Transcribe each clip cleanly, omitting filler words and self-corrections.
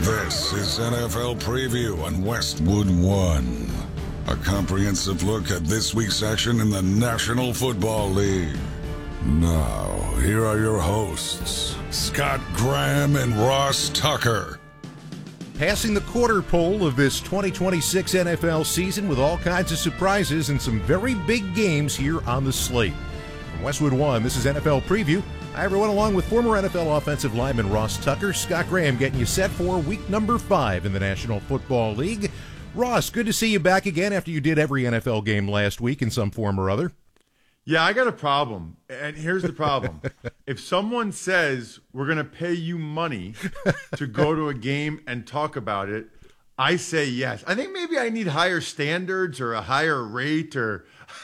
This is NFL Preview on Westwood One. A comprehensive look at this week's action in the National Football League. Now, here are your hosts, Scott Graham and Ross Tucker. Passing the quarter pole of this 2026 NFL season with all kinds of surprises and some very big games here on the slate. From Westwood One, this is NFL Preview. Hi, everyone, along with former NFL offensive lineman Ross Tucker, Scott Graham getting you set for week number 5 in the National Football League. Ross, good to see you back again after you did every NFL game last week in some form or other. Yeah, I got a problem, and here's the problem. If someone says we're going to pay you money to go to a game and talk about it, I say yes. I think maybe I need higher standards or a higher rate, or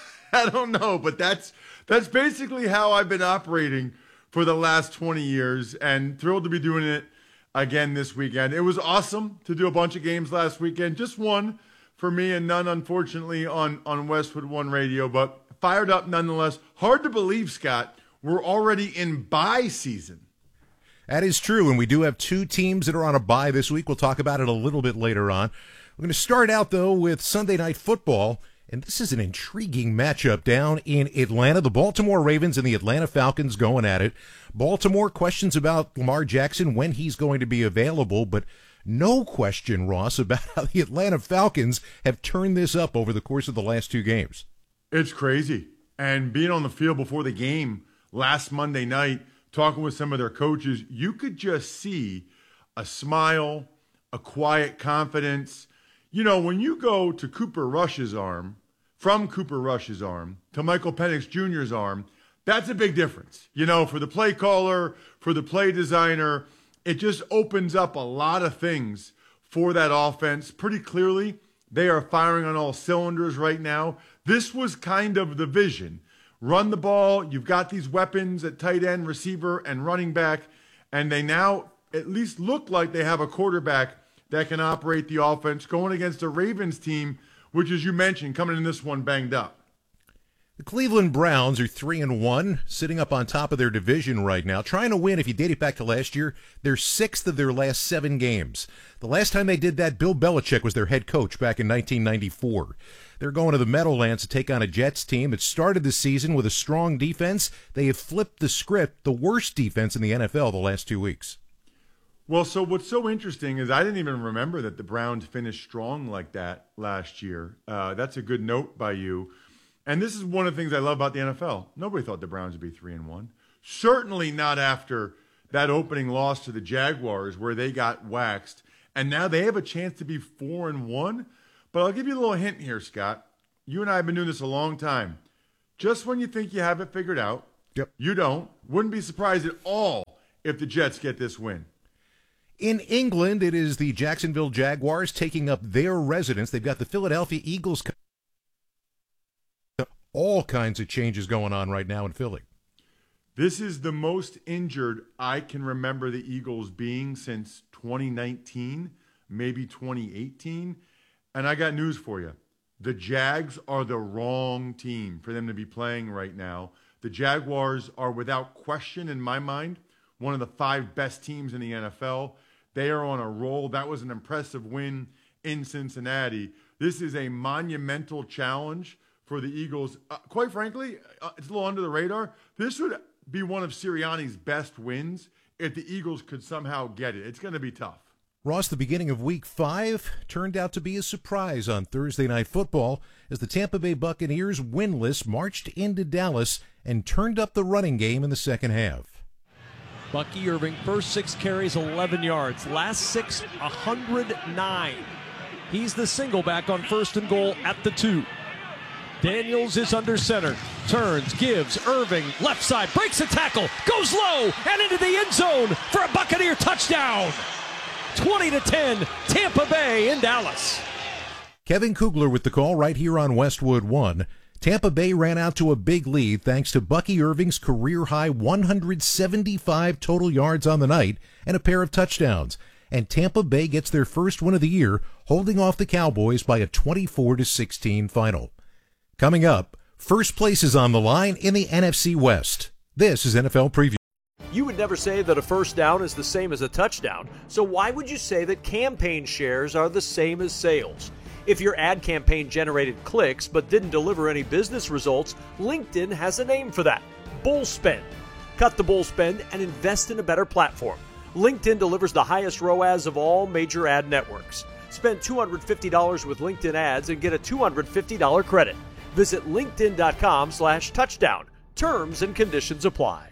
I don't know, but that's basically how I've been operating for the last 20 years, and thrilled to be doing it again this weekend. It was awesome to do a bunch of games last weekend. Just one for me and none, unfortunately, on Westwood One Radio, but fired up nonetheless. Hard to believe, Scott, we're already in bye season. That is true, and we do have 2 teams that are on a bye this week. We'll talk about it a little bit later on. We're going to start out, though, with Sunday Night Football, and this is an intriguing matchup down in Atlanta. The Baltimore Ravens and the Atlanta Falcons going at it. Baltimore, questions about Lamar Jackson, when he's going to be available, but no question, Ross, about how the Atlanta Falcons have turned this up over the course of the last 2 games. It's crazy. And being on the field before the game last Monday night, talking with some of their coaches, you could just see a smile, a quiet confidence. You know, when you go to Cooper Rush's arm, from Cooper Rush's arm to Michael Penix Jr.'s arm, that's a big difference. You know, for the play caller, for the play designer, it just opens up a lot of things for that offense. Pretty clearly, they are firing on all cylinders right now. This was kind of the vision. Run the ball. You've got these weapons at tight end, receiver, and running back, and they now at least look like they have a quarterback that can operate the offense going against a Ravens team, which, as you mentioned, coming in this one banged up. The Cleveland Browns are 3-1, sitting up on top of their division right now, trying to win. If you date it back to last year, they're 6th of their last 7 games. The last time they did that, Bill Belichick was their head coach back in 1994. They're going to the Meadowlands to take on a Jets team that started the season with a strong defense. They have flipped the script, the worst defense in the NFL the last 2 weeks. Well, so what's so interesting is I didn't even remember that the Browns finished strong like that last year. That's a good note by you. And this is one of the things I love about the NFL. Nobody thought the Browns would be 3-1. Certainly not after that opening loss to the Jaguars where they got waxed. And now they have a chance to be 4-1. But I'll give you a little hint here, Scott. You and I have been doing this a long time. Just when you think you have it figured out, You don't. Wouldn't be surprised at all if the Jets get this win. In England, it is the Jacksonville Jaguars taking up their residence. They've got the Philadelphia Eagles. All kinds of changes going on right now in Philly. This is the most injured I can remember the Eagles being since 2019, maybe 2018. And I got news for you. The Jags are the wrong team for them to be playing right now. The Jaguars are, without question in my mind, one of the 5 best teams in the NFL. They are on a roll. That was an impressive win in Cincinnati. This is a monumental challenge for the Eagles. Quite frankly, it's a little under the radar. This would be one of Sirianni's best wins if the Eagles could somehow get it. It's going to be tough. Ross, the beginning of Week 5 turned out to be a surprise on Thursday Night Football as the Tampa Bay Buccaneers, winless, marched into Dallas and turned up the running game in the second half. Bucky Irving, first 6 carries, 11 yards. Last 6, 109. He's the single back on 1st and goal at the 2. Daniels is under center, turns, gives, Irving, left side, breaks a tackle, goes low, and into the end zone for a Buccaneer touchdown. 20-10, Tampa Bay in Dallas. Kevin Kugler with the call right here on Westwood One. Tampa Bay ran out to a big lead thanks to Bucky Irving's career-high 175 total yards on the night and a pair of touchdowns. And Tampa Bay gets their first win of the year, holding off the Cowboys by a 24-16 final. Coming up, first place is on the line in the NFC West. This is NFL Preview. You would never say that a first down is the same as a touchdown, so why would you say that campaign shares are the same as sales? If your ad campaign generated clicks but didn't deliver any business results, LinkedIn has a name for that: bull spend. Cut the bull spend and invest in a better platform. LinkedIn delivers the highest ROAS of all major ad networks. Spend $250 with LinkedIn ads and get a $250 credit. Visit linkedin.com/touchdown. Terms and conditions apply.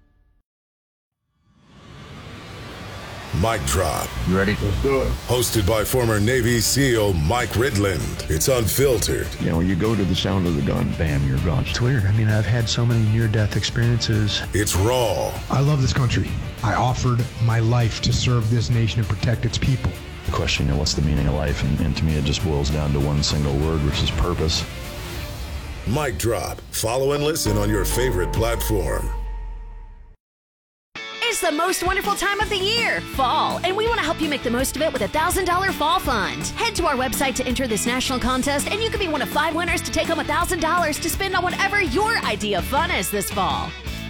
Mic Drop. You ready? Let's do it. Hosted by former Navy SEAL Mike Ridland. It's unfiltered. You know, you go to the sound of the gun, bam, you're gone. It's weird. I mean, I've had so many near-death experiences. It's raw. I love this country. I offered my life to serve this nation and protect its people. The question, you know, what's the meaning of life? And to me, it just boils down to one single word, which is purpose. Mic Drop. Follow and listen on your favorite platform. It's the most wonderful time of the year, fall, and we want to help you make the most of it with a $1,000 fall fund. Head to our website to enter this national contest, and you could be one of 5 winners to take home $1,000 to spend on whatever your idea of fun is this fall.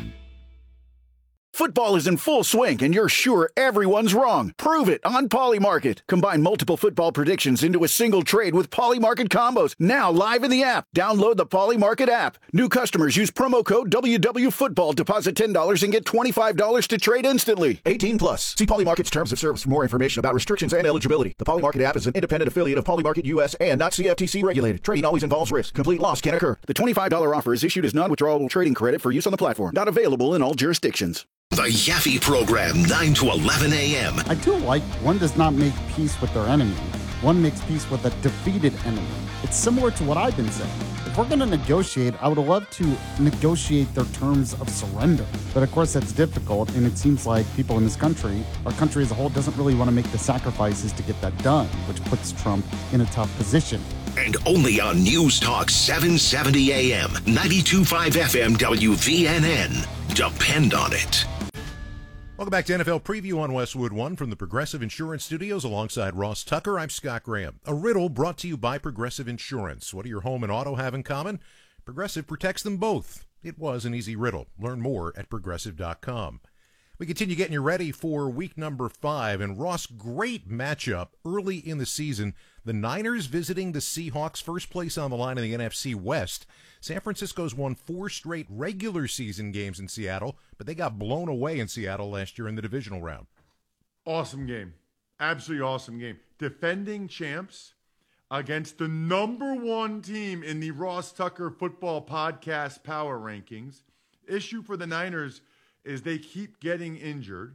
Football is in full swing, and you're sure everyone's wrong. Prove it on Polymarket. Combine multiple football predictions into a single trade with Polymarket combos. Now live in the app. Download the Polymarket app. New customers use promo code WWFootball. Deposit $10 and get $25 to trade instantly. 18 plus. See Polymarket's terms of service for more information about restrictions and eligibility. The Polymarket app is an independent affiliate of Polymarket US and not CFTC regulated. Trading always involves risk. Complete loss can occur. The $25 offer is issued as non-withdrawable trading credit for use on the platform. Not available in all jurisdictions. The Yaffe Program, 9 to 11 a.m. I do like one does not make peace with their enemy. One makes peace with a defeated enemy. It's similar to what I've been saying. If we're going to negotiate, I would love to negotiate their terms of surrender. But of course, that's difficult, and it seems like people in this country, our country as a whole, doesn't really want to make the sacrifices to get that done, which puts Trump in a tough position. And only on News Talk 770 AM, 92.5 FM WVNN. Depend on it. Welcome back to NFL Preview on Westwood One from the Progressive Insurance Studios alongside Ross Tucker. I'm Scott Graham. A riddle brought to you by Progressive Insurance. What do your home and auto have in common? Progressive protects them both. It was an easy riddle. Learn more at Progressive.com. We continue getting you ready for week number 5. And Ross, great matchup early in the season. The Niners visiting the Seahawks, first place on the line in the NFC West. San Francisco's won 4 straight regular season games in Seattle, but they got blown away in Seattle last year in the divisional round. Awesome game. Absolutely awesome game. Defending champs against the number 1 team in the Ross Tucker Football Podcast Power Rankings. Issue for the Niners is they keep getting injured,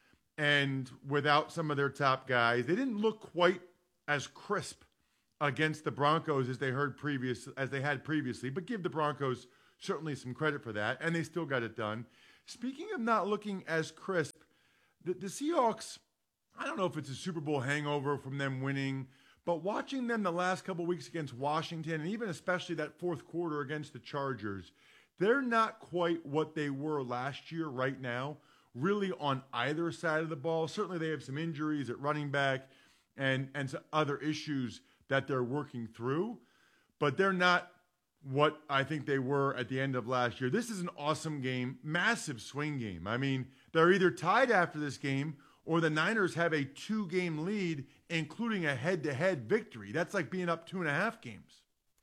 and without some of their top guys, they didn't look quite as crisp against the Broncos as they had previously, but give the Broncos certainly some credit for that, and they still got it done. Speaking of not looking as crisp, the Seahawks, I don't know if it's a Super Bowl hangover from them winning, but watching them the last couple of weeks against Washington, and even especially that fourth quarter against the Chargers, they're not quite what they were last year right now, really on either side of the ball. Certainly they have some injuries at running back and some other issues that they're working through, but they're not what I think they were at the end of last year. This is an awesome game, massive swing game. I mean, they're either tied after this game or the Niners have a 2-game lead, including a head-to-head victory. That's like being up 2.5 games.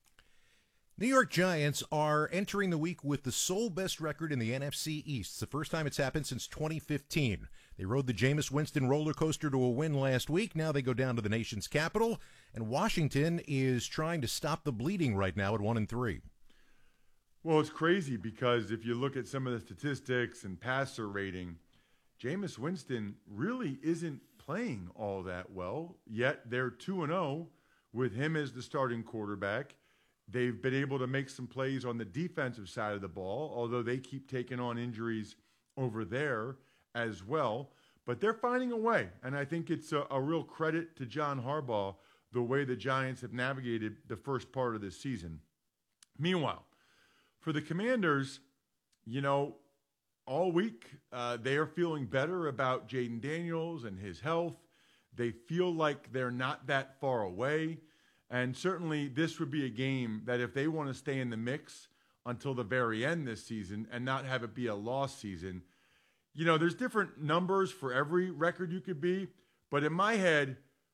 New York Giants are entering the week with the sole best record in the NFC East. It's the first time it's happened since 2015. They rode the Jameis Winston roller coaster to a win last week. Now they go down to the nation's capital, and Washington is trying to stop the bleeding right now at 1-3. Well, it's crazy because if you look at some of the statistics and passer rating, Jameis Winston really isn't playing all that well, yet they're 2-0 with him as the starting quarterback. They've been able to make some plays on the defensive side of the ball, although they keep taking on injuries over there as well. But they're finding a way, and I think it's a real credit to John Harbaugh, the way the Giants have navigated the first part of this season. Meanwhile, for the Commanders, you know, all week they are feeling better about Jaden Daniels and his health. They feel like they're not that far away. And certainly this would be a game that if they want to stay in the mix until the very end this season and not have it be a lost season, there's different numbers for every record you could be, but in my head,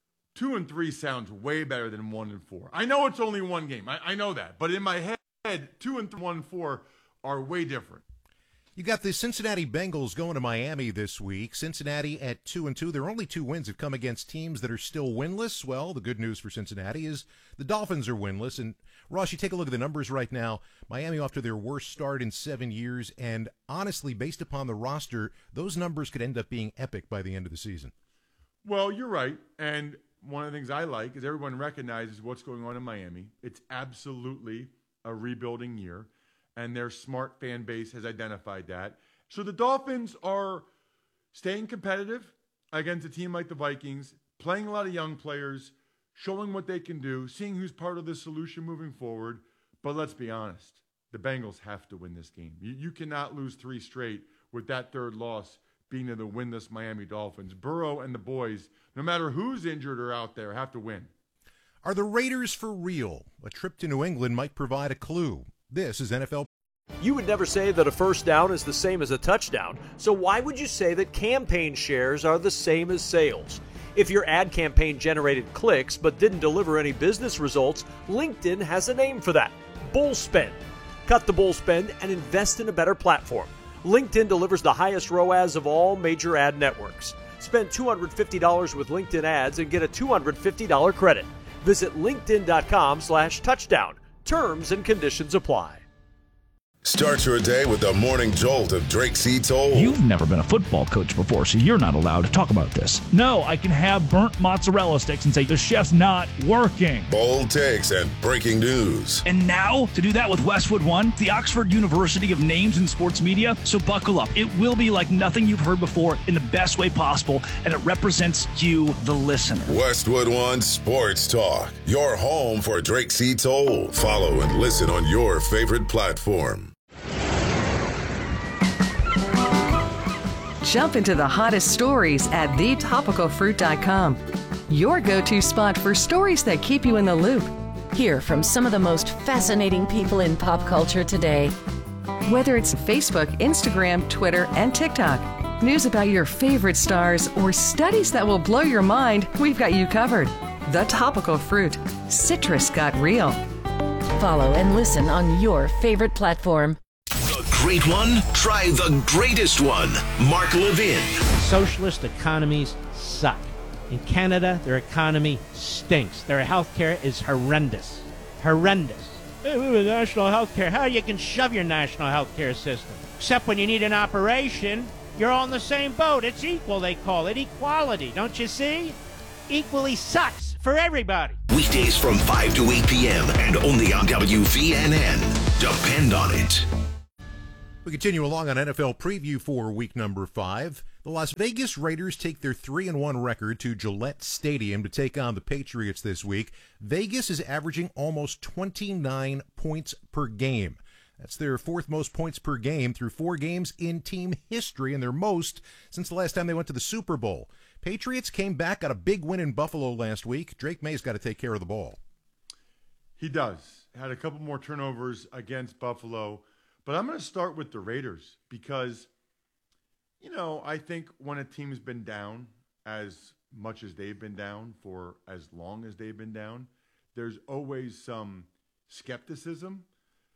2-3 sounds way better than 1-4. I know it's only one game. I know that. But in my head, 2-1-4 are way different. You got the Cincinnati Bengals going to Miami this week. Cincinnati at 2-2. Their only 2 wins have come against teams that are still winless. Well, the good news for Cincinnati is the Dolphins are winless. And, Ross, you take a look at the numbers right now. Miami off to their worst start in 7 years. And, honestly, based upon the roster, those numbers could end up being epic by the end of the season. Well, you're right. And one of the things I like is everyone recognizes what's going on in Miami. It's absolutely a rebuilding year. And their smart fan base has identified that. So the Dolphins are staying competitive against a team like the Vikings, playing a lot of young players, showing what they can do, seeing who's part of the solution moving forward. But let's be honest, the Bengals have to win this game. You cannot lose 3 straight with that third loss being to the winless Miami Dolphins. Burrow and the boys, no matter who's injured or out there, have to win. Are the Raiders for real? A trip to New England might provide a clue. This is NFL. You would never say that a first down is the same as a touchdown, so why would you say that campaign shares are the same as sales? If your ad campaign generated clicks but didn't deliver any business results, LinkedIn has a name for that: bull spend. Cut the bull spend and invest in a better platform. LinkedIn delivers the highest ROAS of all major ad networks. Spend $250 with LinkedIn ads and get a $250 credit. Visit linkedin.com/touchdown. Terms and conditions apply. Start your day with the morning jolt of Drake C. Toll. You've never been a football coach before, so you're not allowed to talk about this. No, I can have burnt mozzarella sticks and say the chef's not working. Bold takes and breaking news. And now, to do that with Westwood One, the Oxford University of Names in Sports Media. So buckle up. It will be like nothing you've heard before in the best way possible, and it represents you, the listener. Westwood One Sports Talk, your home for Drake C. Toll. Follow and listen on your favorite platform. Jump into the hottest stories at thetopicalfruit.com. Your go-to spot for stories that keep you in the loop. Hear from some of the most fascinating people in pop culture today. Whether it's Facebook, Instagram, Twitter, and TikTok, news about your favorite stars, or studies that will blow your mind, we've got you covered. The Topical Fruit. Citrus got real. Follow and listen on your favorite platform. Great one? Try the greatest one. Mark Levin. Socialist economies suck. In Canada, their economy stinks. Their healthcare is horrendous. Horrendous. Hey, we have national healthcare. How you can shove your national healthcare system? Except when you need an operation, you're all in the same boat. It's equal, they call it. Equality, don't you see? Equally sucks for everybody. Weekdays from 5 to 8 p.m. and only on WVNN. Depend on it. We continue along on NFL preview for week number 5. The Las Vegas Raiders take their 3-1 record to Gillette Stadium to take on the Patriots this week. Vegas is averaging almost 29 points per game. That's their 4th most points per game through 4 games in team history, and their most since the last time they went to the Super Bowl. Patriots came back, got a big win in Buffalo last week. Drake May's got to take care of the ball. He does. Had a couple more turnovers against Buffalo. But I'm going to start with the Raiders because, I think when a team's been down as much as they've been down for as long as they've been down, there's always some skepticism.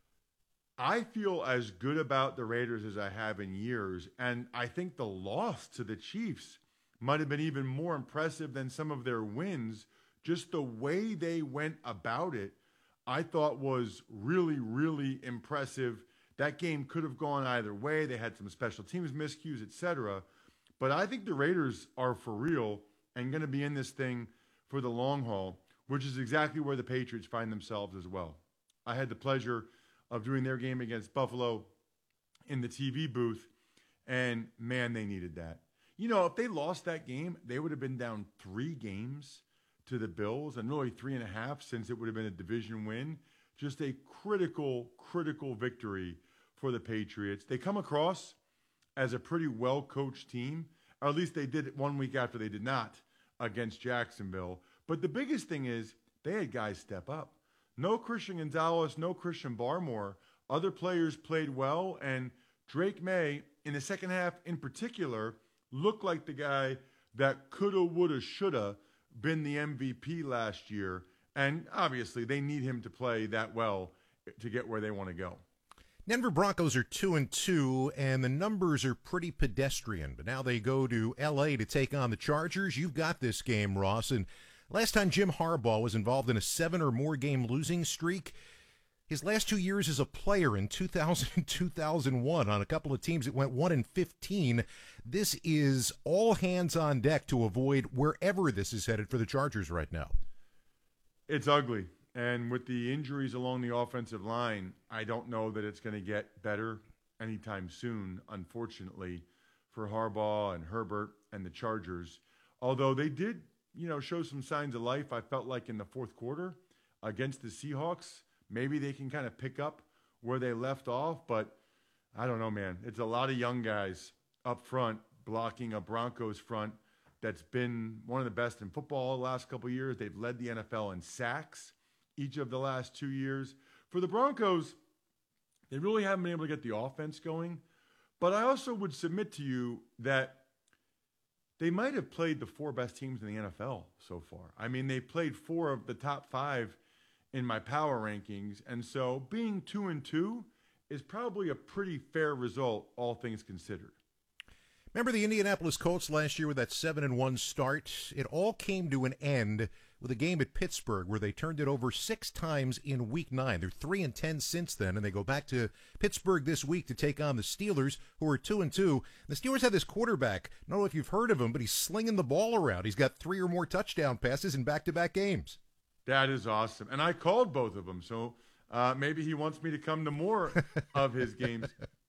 I feel as good about the Raiders as I have in years, and I think the loss to the Chiefs might have been even more impressive than some of their wins. Just the way they went about it, I thought was really, really impressive. That game could have gone either way. They had some special teams miscues, etc. But I think the Raiders are for real and going to be in this thing for the long haul, which is exactly where the Patriots find themselves as well. I had the pleasure of doing their game against Buffalo in the TV booth, and man, they needed that. If they lost that game, they would have been down 3 games to the Bills, and really 3.5 since it would have been a division win. Just a critical victory for the Patriots. They come across as a pretty well-coached team, or at least they did it 1 week after they did not against Jacksonville. But the biggest thing is they had guys step up. No Christian Gonzalez, no Christian Barmore. Other players played well, and Drake May in the second half in particular, looked like the guy that coulda, woulda, shoulda been the MVP last year. And obviously they need him to play that well to get where they want to go. Denver Broncos are 2-2, and the numbers are pretty pedestrian. But now they go to L.A. to take on the Chargers. You've got this game, Ross. And last time Jim Harbaugh was involved in a 7 or more game losing streak, his last 2 years as a player in 2000 and 2001 on a couple of teams that went 1-15. This is all hands on deck to avoid wherever this is headed for the Chargers right now. It's ugly. And with the injuries along the offensive line, I don't know that it's going to get better anytime soon, unfortunately, for Harbaugh and Herbert and the Chargers. Although they did, show some signs of life, I felt like in the fourth quarter against the Seahawks. Maybe they can kind of pick up where they left off, but I don't know, man. It's a lot of young guys up front blocking a Broncos front that's been one of the best in football the last couple of years. They've led the NFL in sacks each of the last 2 years. For the Broncos, they really haven't been able to get the offense going. But I also would submit to you that they might have played the 4 best teams in the NFL so far. I mean, they played 4 of the top 5 in my power rankings. And so being 2-2 is probably a pretty fair result, all things considered. Remember the Indianapolis Colts last year with that 7-1 start? It all came to an end with a game at Pittsburgh where they turned it over 6 times in Week 9. They're 3-10 since then, and they go back to Pittsburgh this week to take on the Steelers, who are 2-2. The Steelers have this quarterback. I don't know if you've heard of him, but he's slinging the ball around. He's got 3 or more touchdown passes in back-to-back games. That is awesome. And I called both of them, so maybe he wants me to come to more of his games.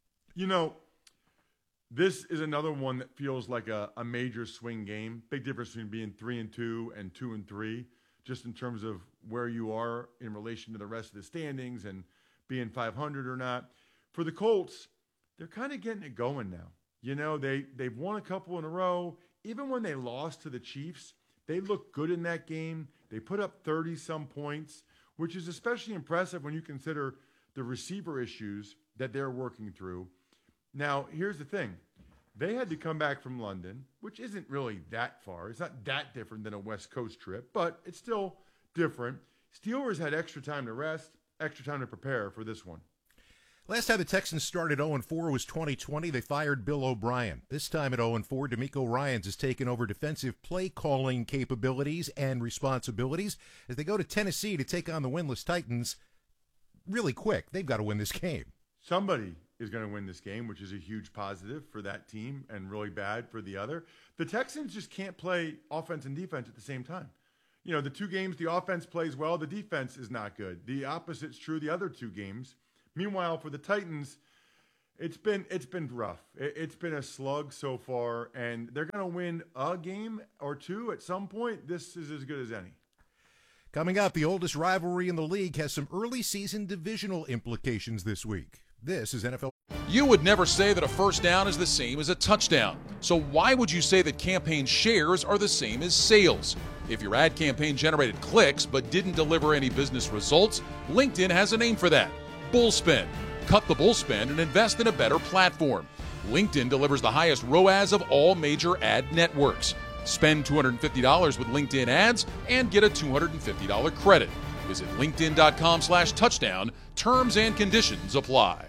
This is another one that feels like a major swing game. Big difference between being 3-2 and 2-3, just in terms of where you are in relation to the rest of the standings and being 500 or not. For the Colts, they're kind of getting it going now. They've won a couple in a row. Even when they lost to the Chiefs, they looked good in that game. They put up 30-some points, which is especially impressive when you consider the receiver issues that they're working through. Now, here's the thing. They had to come back from London, which isn't really that far. It's not that different than a West Coast trip, but it's still different. Steelers had extra time to rest, extra time to prepare for this one. Last time the Texans started 0-4 was 2020. They fired Bill O'Brien. This time at 0-4, DeMeco Ryans has taken over defensive play-calling capabilities and responsibilities as they go to Tennessee to take on the winless Titans really quick. They've got to win this game. Somebody is going to win this game, which is a huge positive for that team and really bad for the other. The Texans just can't play offense and defense at the same time. The 2 games, the offense plays well, the defense is not good. The opposite's true the other 2 games. Meanwhile, for the Titans, it's been rough. It's been a slug so far, and they're going to win a game or 2 at some point. This is as good as any. Coming up, the oldest rivalry in the league has some early season divisional implications this week. This is NFL. You would never say that a first down is the same as a touchdown. So why would you say that campaign shares are the same as sales? If your ad campaign generated clicks but didn't deliver any business results, LinkedIn has a name for that. Bullspend. Cut the bullspend and invest in a better platform. LinkedIn delivers the highest ROAS of all major ad networks. Spend $250 with LinkedIn ads and get a $250 credit. Visit linkedin.com/touchdown. Terms and conditions apply.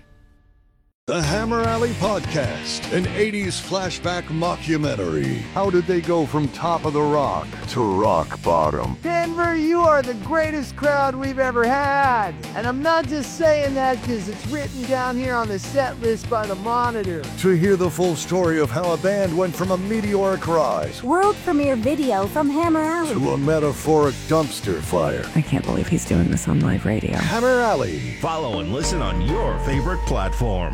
The Hammer Alley Podcast, an 80s flashback mockumentary. How did they go from top of the rock to rock bottom? Denver, you are the greatest crowd we've ever had. And I'm not just saying that because it's written down here on the set list by the Monitor. To hear the full story of how a band went from a meteoric rise, world premiere video from Hammer Alley, to a metaphoric dumpster fire. I can't believe he's doing this on live radio. Hammer Alley. Follow and listen on your favorite platform.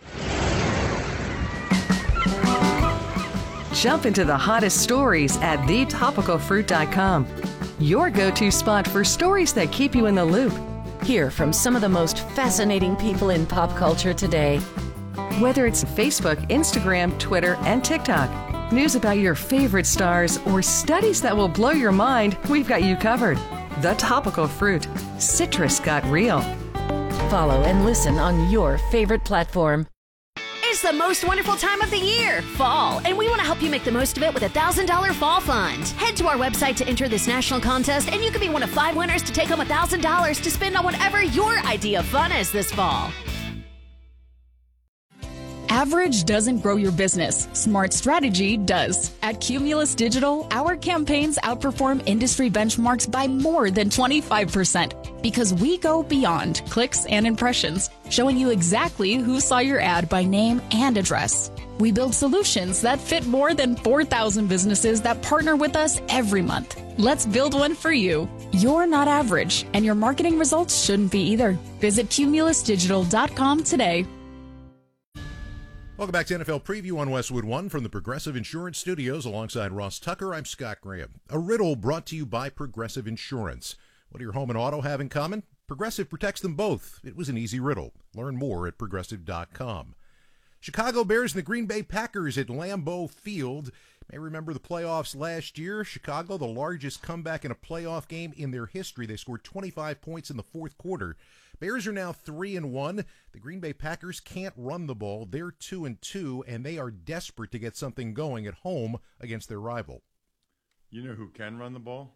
Jump into the hottest stories at thetopicalfruit.com. Your go-to spot for stories that keep you in the loop. Hear from some of the most fascinating people in pop culture today. Whether it's Facebook, Instagram, Twitter, and TikTok, news about your favorite stars, or studies that will blow your mind, we've got you covered. The Topical Fruit. Citrus got real. Follow and listen on your favorite platform. It's the most wonderful time of the year, fall, and we want to help you make the most of it with a $1,000 fall fund. Head to our website to enter this national contest, and you could be one of 5 winners to take home $1,000 to spend on whatever your idea of fun is this fall. Average doesn't grow your business. Smart strategy does. At Cumulus Digital, our campaigns outperform industry benchmarks by more than 25% because we go beyond clicks and impressions, showing you exactly who saw your ad by name and address. We build solutions that fit more than 4,000 businesses that partner with us every month. Let's build one for you. You're not average, and your marketing results shouldn't be either. Visit cumulusdigital.com today. Welcome back to NFL Preview on Westwood One from the Progressive Insurance Studios. Alongside Ross Tucker, I'm Scott Graham. A riddle brought to you by Progressive Insurance. What do your home and auto have in common? Progressive protects them both. It was an easy riddle. Learn more at Progressive.com. Chicago Bears and the Green Bay Packers at Lambeau Field. You may remember the playoffs last year. Chicago, the largest comeback in a playoff game in their history. They scored 25 points in the fourth quarter. Bears are now 3-1. The Green Bay Packers can't run the ball. They're 2-2, and they are desperate to get something going at home against their rival. You know who can run the ball?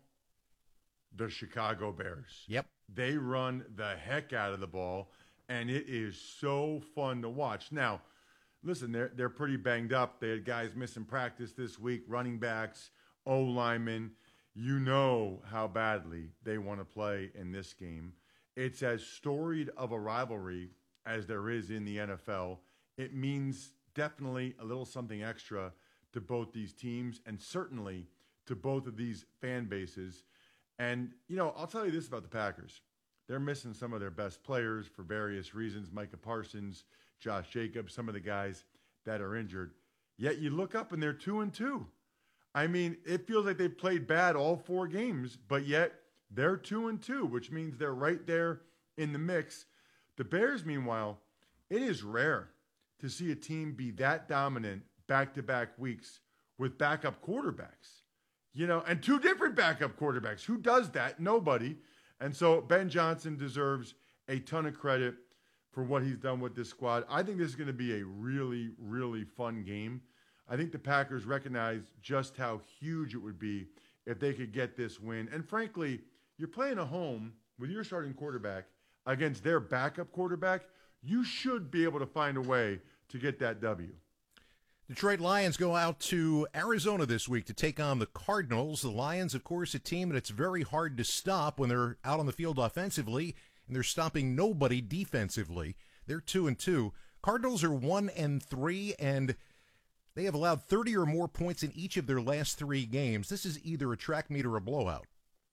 The Chicago Bears. Yep. They run the heck out of the ball, and it is so fun to watch. Now, listen, they're pretty banged up. They had guys missing practice this week, running backs, O-linemen. You know how badly they want to play in this game. It's as storied of a rivalry as there is in the NFL. It means definitely a little something extra to both these teams and certainly to both of these fan bases. And, you know, I'll tell you this about the Packers. They're missing some of their best players for various reasons. Micah Parsons, Josh Jacobs, some of the guys that are injured. Yet you look up and they're 2-2. I mean, it feels like they've played bad all 4 games, but yet they're 2-2, which means they're right there in the mix. The Bears, meanwhile, it is rare to see a team be that dominant back-to-back weeks with backup quarterbacks. You know, and 2 different backup quarterbacks. Who does that? Nobody. And so Ben Johnson deserves a ton of credit for what he's done with this squad. I think this is going to be a really, really fun game. I think the Packers recognize just how huge it would be if they could get this win. And frankly, you're playing at home with your starting quarterback against their backup quarterback. You should be able to find a way to get that W. Detroit Lions go out to Arizona this week to take on the Cardinals. The Lions, of course, a team that it's very hard to stop when they're out on the field offensively, and they're stopping nobody defensively. They're 2-2. Cardinals are 1-3, and they have allowed 30 or more points in each of their last 3 games. This is either a track meet or a blowout.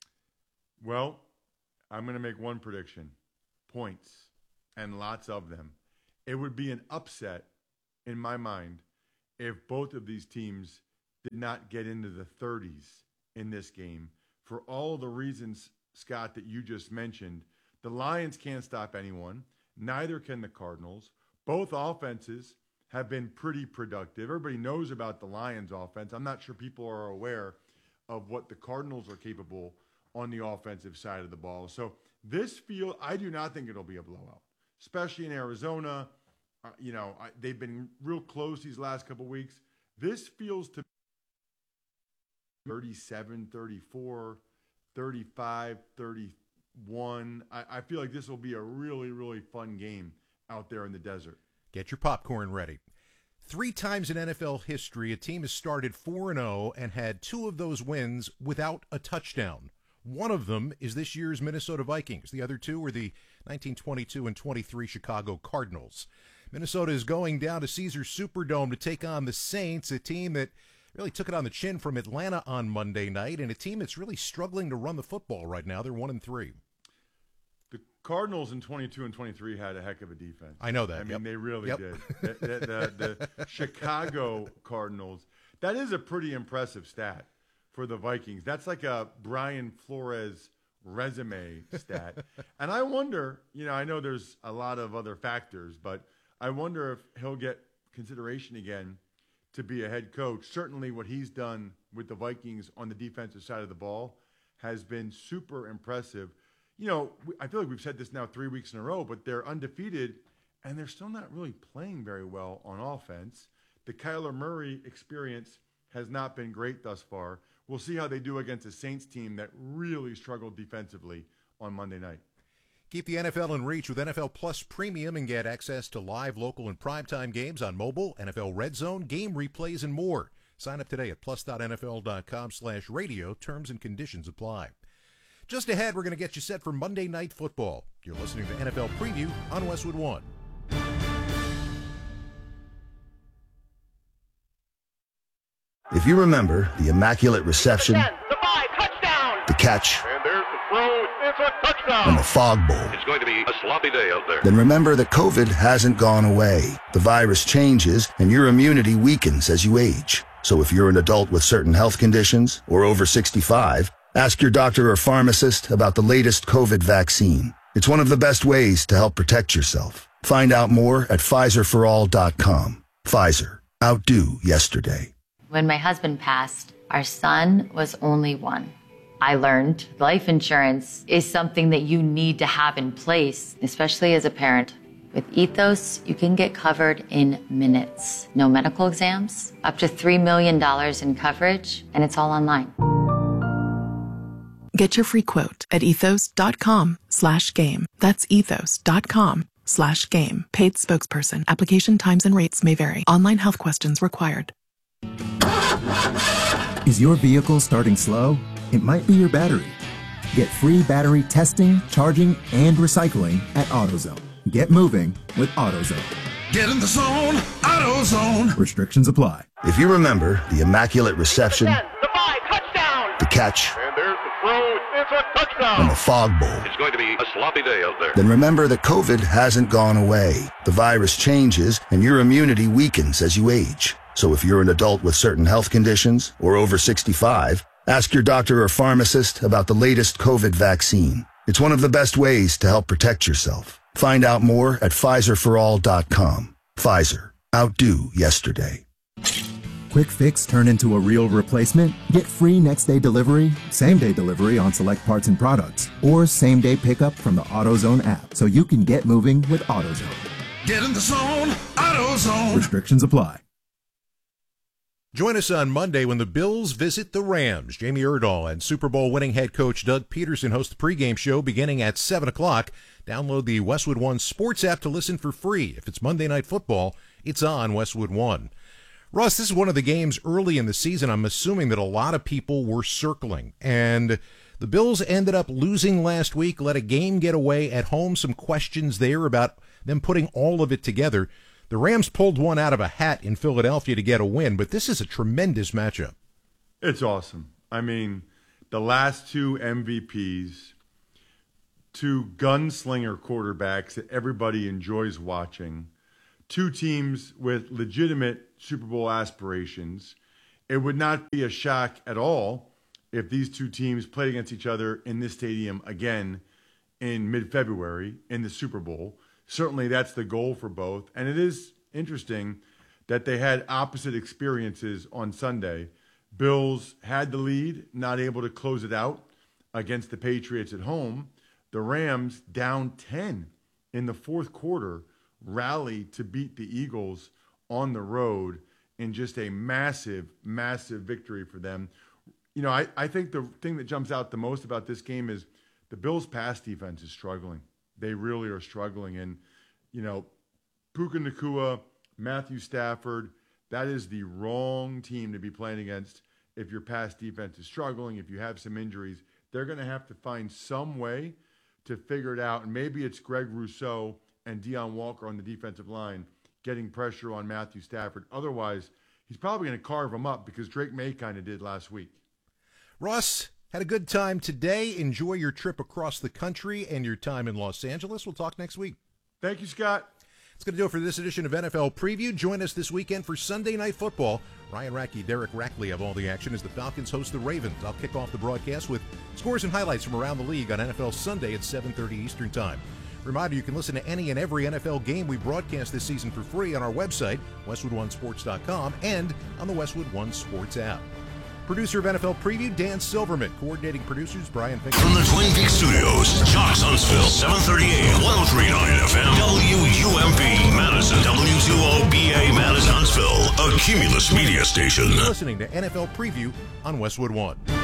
Well, I'm going to make one prediction. Points, and lots of them. It would be an upset, in my mind, if both of these teams did not get into the 30s in this game. For all the reasons, Scott, that you just mentioned, the Lions can't stop anyone. Neither can the Cardinals. Both offenses have been pretty productive. Everybody knows about the Lions offense. I'm not sure people are aware of what the Cardinals are capable on the offensive side of the ball. So this field, I do not think it'll be a blowout, especially in Arizona. They've been real close these last couple of weeks. This feels to 37, 34, 35, 31. I feel like this will be a really, really fun game out there in the desert. Get your popcorn ready. 3 times in NFL history, a team has started 4-0 and had 2 of those wins without a touchdown. One of them is this year's Minnesota Vikings. The other 2 were the 1922 and 23 Chicago Cardinals. Minnesota is going down to Caesars Superdome to take on the Saints, a team that really took it on the chin from Atlanta on Monday night, and a team that's really struggling to run the football right now. They're 1-3. The Cardinals in 22 and 23 had a heck of a defense. I know that. I mean, they really did. The Chicago Cardinals, that is a pretty impressive stat for the Vikings. That's like a Brian Flores resume stat. And I wonder, I know there's a lot of other factors, but I wonder if he'll get consideration again to be a head coach. Certainly what he's done with the Vikings on the defensive side of the ball has been super impressive. I feel like we've said this now 3 weeks in a row, but they're undefeated and they're still not really playing very well on offense. The Kyler Murray experience has not been great thus far. We'll see how they do against a Saints team that really struggled defensively on Monday night. Keep the NFL in reach with NFL Plus Premium and get access to live, local, and primetime games on mobile, NFL Red Zone, game replays, and more. Sign up today at plus.nfl.com/radio. Terms and conditions apply. Just ahead, we're going to get you set for Monday Night Football. You're listening to NFL Preview on Westwood One. If you remember the Immaculate Reception, the catch, and there's the throw, it's a touchdown, and the Fog Bowl, it's going to be a sloppy day out there. then remember that COVID hasn't gone away. The virus changes, and your immunity weakens as you age. So if you're an adult with certain health conditions or over 65, ask your doctor or pharmacist about the latest COVID vaccine. It's one of the best ways to help protect yourself. Find out more at PfizerForAll.com. Pfizer. Outdo yesterday. When my husband passed, our son was only one. I learned life insurance is something that you need to have in place, especially as a parent. With Ethos, you can get covered in minutes. No medical exams, up to $3 million in coverage, and it's all online. Get your free quote at ethos.com/game. That's ethos.com/game. Paid spokesperson. Application times and rates may vary. Online health questions required. Is your vehicle starting slow? It might be your battery. Get free battery testing, charging, and recycling at AutoZone. Get moving with AutoZone. Get in the zone, AutoZone. Restrictions apply. If you remember the Immaculate Reception, The 5, touchdown, the catch, and there's the throw, it's a touchdown, and the Fog Bowl, it's going to be a sloppy day out there. then remember that COVID hasn't gone away. The virus changes, and your immunity weakens as you age. So if you're an adult with certain health conditions or over 65, ask your doctor or pharmacist about the latest COVID vaccine. It's one of the best ways to help protect yourself. Find out more at PfizerForAll.com. Pfizer. Outdo yesterday. Quick fix turn into a real replacement? Get free next-day delivery, same-day delivery on select parts and products, or same-day pickup from the AutoZone app so you can get moving with AutoZone. Get in the zone, AutoZone. Restrictions apply. Join us on Monday when the Bills visit the Rams. Jamie Erdahl and Super Bowl winning head coach Doug Peterson host the pregame show beginning at 7 o'clock. Download the Westwood One Sports app to listen for free. If it's Monday Night Football, it's on Westwood One. Russ, this is one of the games early in the season I'm assuming that a lot of people were circling. And the Bills ended up losing last week, let a game get away at home. Some questions there about them putting all of it together. The Rams pulled one out of a hat in Philadelphia to get a win, but this is a tremendous matchup. It's awesome. I mean, the last two MVPs, two gunslinger quarterbacks that everybody enjoys watching, two teams with legitimate Super Bowl aspirations. It would not be a shock at all if these two teams played against each other in this stadium again in mid-February in the Super Bowl. Certainly that's the goal for both. And it is interesting that they had opposite experiences on Sunday. Bills had the lead, not able to close it out against the Patriots at home. The Rams, down 10 in the fourth quarter, rallied to beat the Eagles on the road in just a massive, massive victory for them. You know, I think the thing that jumps out the most about this game is the Bills' pass defense is struggling. They really are struggling. And, you know, Puka Nacua, Matthew Stafford, that is the wrong team to be playing against if your pass defense is struggling, if you have some injuries. They're going to have to find some way to figure it out. And maybe it's Greg Rousseau and Deion Walker on the defensive line getting pressure on Matthew Stafford. Otherwise, he's probably going to carve him up because Drake May kind of did last week. Russ, had a good time today. Enjoy your trip across the country and your time in Los Angeles. We'll talk next week. Thank you, Scott. That's going to do it for this edition of NFL Preview. Join us this weekend for Sunday Night Football. Ryan Rackey, Derek Rackley have all the action as the Falcons host the Ravens. I'll kick off the broadcast with scores and highlights from around the league on NFL Sunday at 7:30 Eastern Time. Reminder, you can listen to any and every NFL game we broadcast this season for free on our website, WestwoodOneSports.com, and on the Westwood One Sports app. Producer of NFL Preview, Dan Silverman. Coordinating producers, Brian Finkel. From the Twin Peaks Studios, Jock Huntsville, 730 AM, 103.9 FM, WUMP, Madison, W2OBA, Madison, Huntsville, a Cumulus media station. You're listening to NFL Preview on Westwood One.